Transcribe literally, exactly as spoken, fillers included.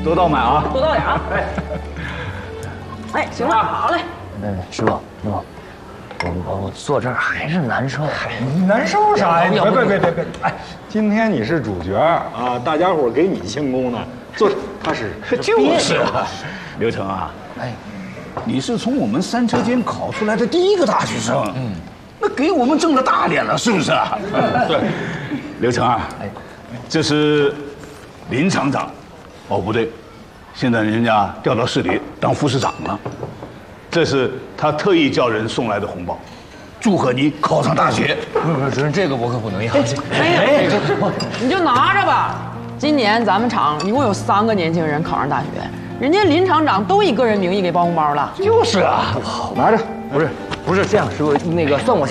多倒买啊， 多倒点啊。哎，哎，行了，好嘞。 哎，师傅，师傅，我我坐这儿还是难受。 你难受啥呀？别别别别别！哎，今天你是主角啊，大家伙给你庆功呢。坐，他是就是啊，刘成啊，哎，你是从我们三车间考出来的第一个大学生，嗯，那给我们挣了大脸了，是不是啊？对，刘成啊，哎，这是林厂长，哦不对，现在人家调到市里当副市长了。这是他特意叫人送来的红包，祝贺你考上大学。 不是不是，主任，这个我可不能要。 哎呀，你就拿着吧。今年咱们厂一共有三个年轻人考上大学，人家林厂长都以个人名义给包红包了。 就是啊， 拿着。 不是不是这样，师傅，那个算我下。